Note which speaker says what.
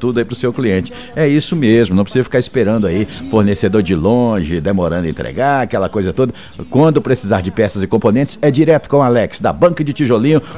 Speaker 1: tudo aí pro seu cliente. É isso mesmo, não precisa ficar esperando aí fornecedor de longe, demorando a entregar, aquela coisa toda. Quando precisar de peças e componentes, é direto com o Alex, da Banca de Tijolinho,